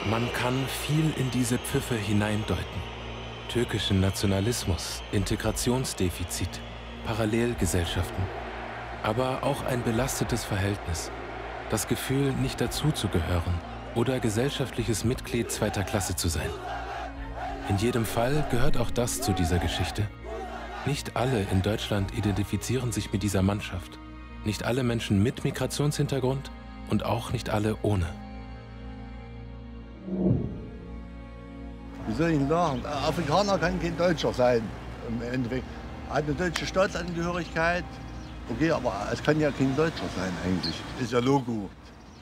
Man kann viel in diese Pfiffe hineindeuten. Türkischen Nationalismus, Integrationsdefizit, Parallelgesellschaften. Aber auch ein belastetes Verhältnis. Das Gefühl, nicht dazuzugehören oder gesellschaftliches Mitglied zweiter Klasse zu sein. In jedem Fall gehört auch das zu dieser Geschichte. Nicht alle in Deutschland identifizieren sich mit dieser Mannschaft. Nicht alle Menschen mit Migrationshintergrund und auch nicht alle ohne. Wie soll ich denn sagen? Afrikaner kann kein Deutscher sein. Im Endeffekt hat eine deutsche Staatsangehörigkeit. Okay, aber es kann ja kein Deutscher sein eigentlich. Ist ja Logo.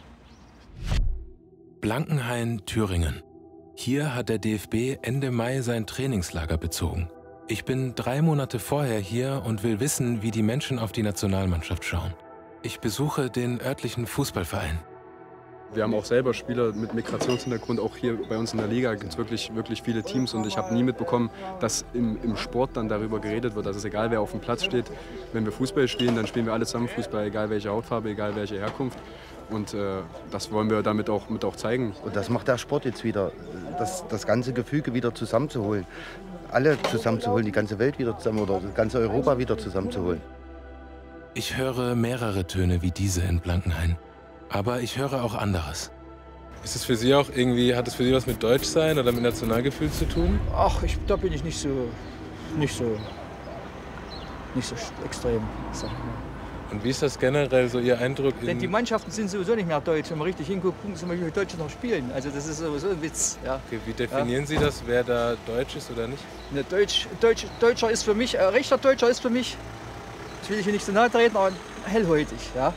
Blankenhain, Thüringen. Hier hat der DFB Ende Mai sein Trainingslager bezogen. Ich bin 3 Monate vorher hier und will wissen, wie die Menschen auf die Nationalmannschaft schauen. Ich besuche den örtlichen Fußballverein. Wir haben auch selber Spieler mit Migrationshintergrund. Auch hier bei uns in der Liga gibt es wirklich viele Teams. Und ich habe nie mitbekommen, dass im Sport dann darüber geredet wird. Also es ist egal, wer auf dem Platz steht. Wenn wir Fußball spielen, dann spielen wir alle zusammen Fußball, egal welche Hautfarbe, egal welche Herkunft. Und das wollen wir damit auch zeigen. Und das macht der Sport jetzt wieder, das ganze Gefüge wieder zusammenzuholen. Alle zusammenzuholen, die ganze Welt wieder zusammen oder das ganze Europa wieder zusammenzuholen. Ich höre mehrere Töne wie diese in Blankenhain. Aber ich höre auch anderes. Ist es für Sie auch irgendwie, hat es für Sie was mit Deutschsein oder mit Nationalgefühl zu tun? Ach, da bin ich nicht so extrem, sag ich mal. Und wie ist das generell so Ihr Eindruck? Denn die Mannschaften sind sowieso nicht mehr deutsch. Wenn man richtig hinguckt, gucken Sie mal, wie viele Deutsche noch spielen. Also das ist sowieso ein Witz. Ja. Okay, wie definieren Sie das, wer da deutsch ist oder nicht? Ne, Deutscher ist für mich, rechter Deutscher ist für mich, das will ich hier nicht so nahe treten, aber hellhäutig. Ja.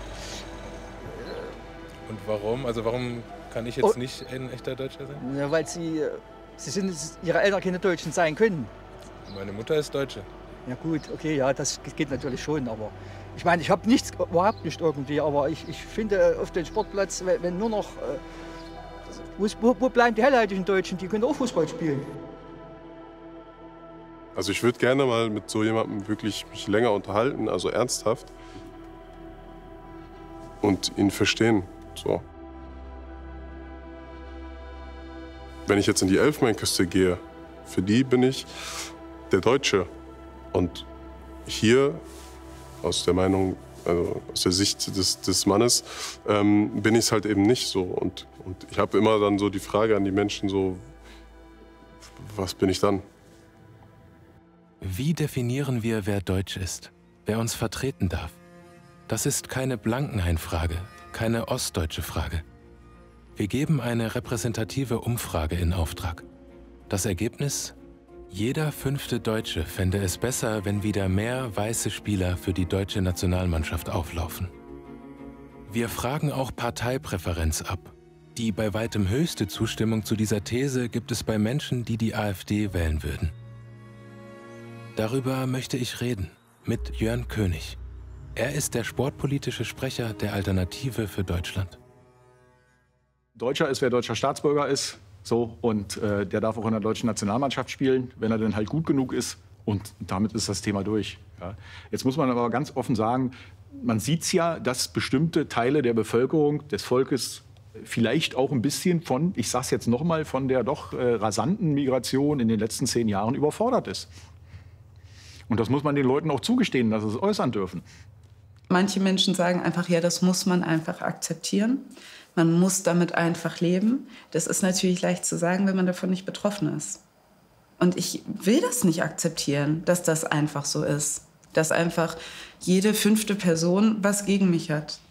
Und warum? Also warum kann ich jetzt nicht ein echter Deutscher sein? Ja, weil ihre Eltern keine Deutschen sein können. Meine Mutter ist Deutsche. Ja gut, okay, ja, das geht natürlich schon, aber ich meine, ich habe nichts, überhaupt nicht irgendwie, aber ich finde auf dem Sportplatz, wenn nur noch, wo bleiben die hellhäutigen Deutschen, die können auch Fußball spielen. Also ich würde gerne mal mit so jemandem wirklich mich länger unterhalten, also ernsthaft und ihn verstehen. So. Wenn ich jetzt in die Elfenbeinküste gehe, für die bin ich der Deutsche. Und hier, aus der Meinung, also aus der Sicht des Mannes, bin ich es halt eben nicht so. Und ich habe immer dann so die Frage an die Menschen, so, was bin ich dann? Wie definieren wir, wer deutsch ist? Wer uns vertreten darf? Das ist keine Blankenhain-Frage, keine ostdeutsche Frage. Wir geben eine repräsentative Umfrage in Auftrag. Das Ergebnis? Jeder 5. Deutsche fände es besser, wenn wieder mehr weiße Spieler für die deutsche Nationalmannschaft auflaufen. Wir fragen auch Parteipräferenz ab. Die bei weitem höchste Zustimmung zu dieser These gibt es bei Menschen, die die AfD wählen würden. Darüber möchte ich reden mit Jörn König. Er ist der sportpolitische Sprecher der Alternative für Deutschland. Deutscher ist, wer deutscher Staatsbürger ist. So, und der darf auch in der deutschen Nationalmannschaft spielen, wenn er dann halt gut genug ist. Und damit ist das Thema durch. Ja. Jetzt muss man aber ganz offen sagen, man sieht es ja, dass bestimmte Teile der Bevölkerung, des Volkes, vielleicht auch ein bisschen von, ich sage es jetzt noch mal, von der doch rasanten Migration in den letzten 10 Jahren überfordert ist. Und das muss man den Leuten auch zugestehen, dass sie es äußern dürfen. Manche Menschen sagen einfach, ja, das muss man einfach akzeptieren. Man muss damit einfach leben. Das ist natürlich leicht zu sagen, wenn man davon nicht betroffen ist. Und ich will das nicht akzeptieren, dass das einfach so ist. Dass einfach jede 5. Person was gegen mich hat.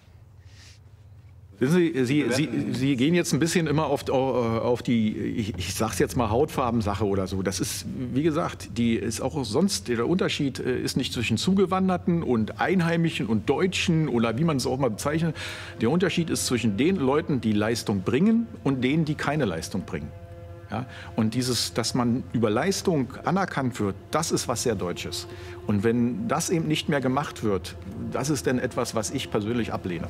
Wissen Sie gehen jetzt ein bisschen immer auf die, ich sag's jetzt mal, Hautfarbensache oder so. Das ist, wie gesagt, die ist auch sonst, der Unterschied ist nicht zwischen Zugewanderten und Einheimischen und Deutschen oder wie man es auch mal bezeichnet. Der Unterschied ist zwischen den Leuten, die Leistung bringen und denen, die keine Leistung bringen. Ja? Und dass man über Leistung anerkannt wird, das ist was sehr Deutsches. Und wenn das eben nicht mehr gemacht wird, das ist dann etwas, was ich persönlich ablehne.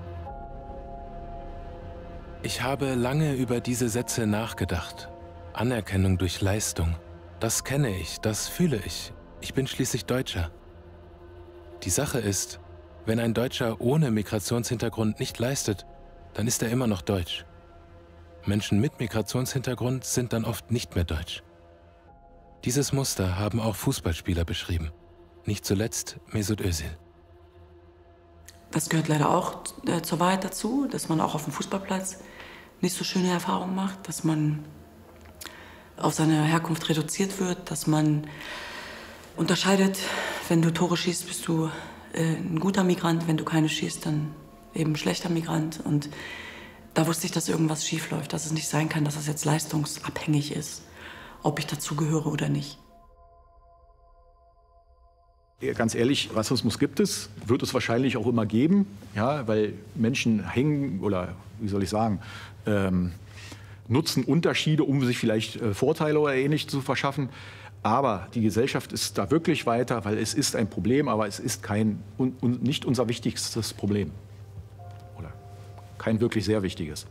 Ich habe lange über diese Sätze nachgedacht. Anerkennung durch Leistung. Das kenne ich, das fühle ich. Ich bin schließlich Deutscher. Die Sache ist, wenn ein Deutscher ohne Migrationshintergrund nicht leistet, dann ist er immer noch deutsch. Menschen mit Migrationshintergrund sind dann oft nicht mehr deutsch. Dieses Muster haben auch Fußballspieler beschrieben. Nicht zuletzt Mesut Özil. Das gehört leider auch zur Wahrheit dazu, dass man auch auf dem Fußballplatz nicht so schöne Erfahrungen macht, dass man auf seine Herkunft reduziert wird, dass man unterscheidet, wenn du Tore schießt, bist du ein guter Migrant, wenn du keine schießt, dann eben ein schlechter Migrant. Und da wusste ich, dass irgendwas schief läuft, dass es nicht sein kann, dass es jetzt leistungsabhängig ist, ob ich dazugehöre oder nicht. Ganz ehrlich, Rassismus gibt es, wird es wahrscheinlich auch immer geben, ja, weil Menschen hängen oder, wie soll ich sagen, nutzen Unterschiede, um sich vielleicht Vorteile oder Ähnliches zu verschaffen. Aber die Gesellschaft ist da wirklich weiter, weil es ist ein Problem, aber es ist nicht unser wichtigstes Problem. Oder kein wirklich sehr wichtiges.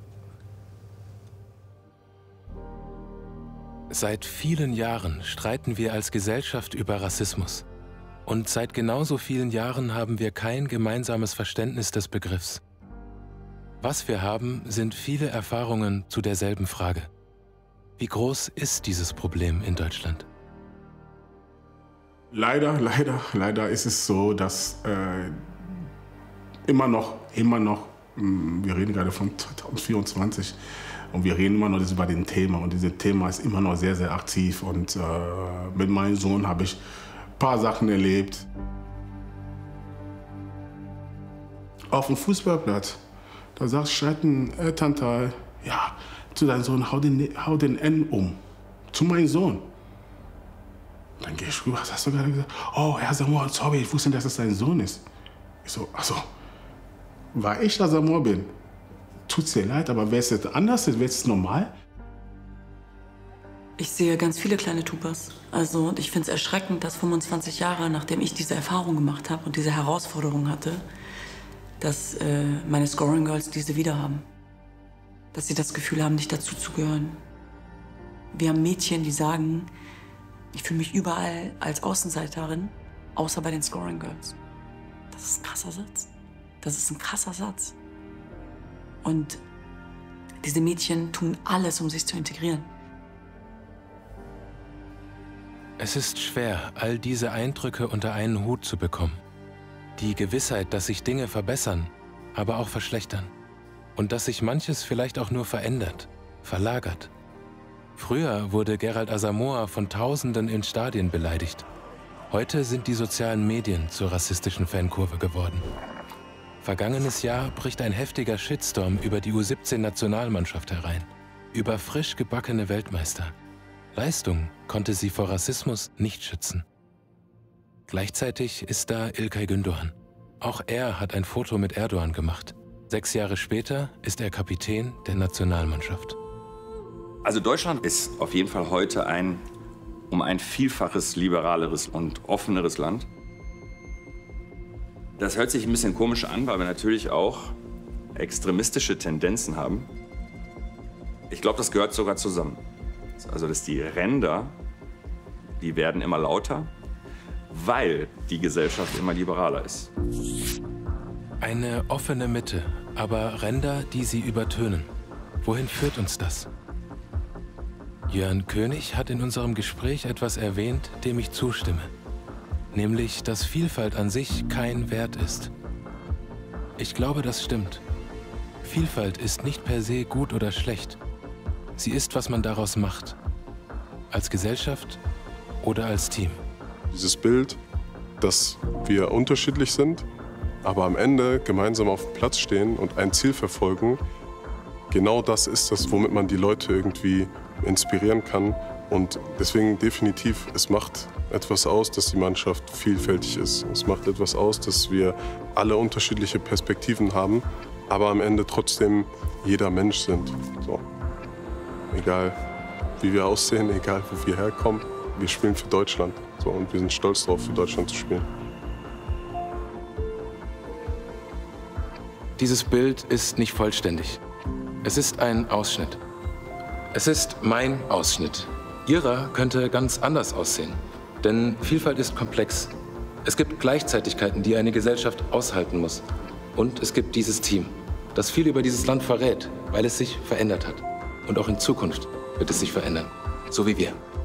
Seit vielen Jahren streiten wir als Gesellschaft über Rassismus. Und seit genauso vielen Jahren haben wir kein gemeinsames Verständnis des Begriffs. Was wir haben, sind viele Erfahrungen zu derselben Frage. Wie groß ist dieses Problem in Deutschland? Leider ist es so, dass immer noch, wir reden gerade von 2024, und wir reden immer noch über den Thema. Und dieses Thema ist immer noch sehr, sehr aktiv. Und mit meinem Sohn habe ich ein paar Sachen erlebt. Auf dem Fußballplatz, da schreit ein Elternteil, ja, zu deinem Sohn, hau den N um. Zu meinem Sohn. Dann gehe ich rüber, was hast du gerade gesagt? Oh, Herr Samoa, sorry, ich wusste nicht, dass das dein Sohn ist. Ich so, also, weil ich der Samoa bin, tut's dir leid, aber wäre es jetzt anders, wäre es normal? Ich sehe ganz viele kleine Tupas. Also, und ich finde es erschreckend, dass 25 Jahre, nachdem ich diese Erfahrung gemacht habe und diese Herausforderung hatte, dass meine Scoring Girls diese wieder haben. Dass sie das Gefühl haben, nicht dazuzugehören. Wir haben Mädchen, die sagen, ich fühle mich überall als Außenseiterin, außer bei den Scoring Girls. Das ist ein krasser Satz. Das ist ein krasser Satz. Und diese Mädchen tun alles, um sich zu integrieren. Es ist schwer, all diese Eindrücke unter einen Hut zu bekommen. Die Gewissheit, dass sich Dinge verbessern, aber auch verschlechtern. Und dass sich manches vielleicht auch nur verändert, verlagert. Früher wurde Gerald Asamoah von Tausenden in Stadien beleidigt. Heute sind die sozialen Medien zur rassistischen Fankurve geworden. Vergangenes Jahr bricht ein heftiger Shitstorm über die U17-Nationalmannschaft herein. Über frisch gebackene Weltmeister. Leistung konnte sie vor Rassismus nicht schützen. Gleichzeitig ist da İlkay Gündoğan. Auch er hat ein Foto mit Erdogan gemacht. 6 Jahre später ist er Kapitän der Nationalmannschaft. Also Deutschland ist auf jeden Fall heute um ein Vielfaches liberaleres und offeneres Land. Das hört sich ein bisschen komisch an, weil wir natürlich auch extremistische Tendenzen haben. Ich glaube, das gehört sogar zusammen. Also dass die Ränder, die werden immer lauter, weil die Gesellschaft immer liberaler ist. Eine offene Mitte, aber Ränder, die sie übertönen. Wohin führt uns das? Jörn König hat in unserem Gespräch etwas erwähnt, dem ich zustimme. Nämlich, dass Vielfalt an sich kein Wert ist. Ich glaube, das stimmt. Vielfalt ist nicht per se gut oder schlecht. Sie ist, was man daraus macht. Als Gesellschaft oder als Team. Dieses Bild, dass wir unterschiedlich sind, aber am Ende gemeinsam auf dem Platz stehen und ein Ziel verfolgen, genau das ist das, womit man die Leute irgendwie inspirieren kann. Und deswegen definitiv, es macht etwas aus, dass die Mannschaft vielfältig ist. Es macht etwas aus, dass wir alle unterschiedliche Perspektiven haben, aber am Ende trotzdem jeder Mensch sind. So. Egal wie wir aussehen, egal wo wir herkommen, wir spielen für Deutschland. So, und wir sind stolz darauf, für Deutschland zu spielen. Dieses Bild ist nicht vollständig. Es ist ein Ausschnitt. Es ist mein Ausschnitt. Ihrer könnte ganz anders aussehen. Denn Vielfalt ist komplex. Es gibt Gleichzeitigkeiten, die eine Gesellschaft aushalten muss. Und es gibt dieses Team. das viel über dieses Land verrät, weil es sich verändert hat. Und auch in Zukunft wird es sich verändern, so wie wir.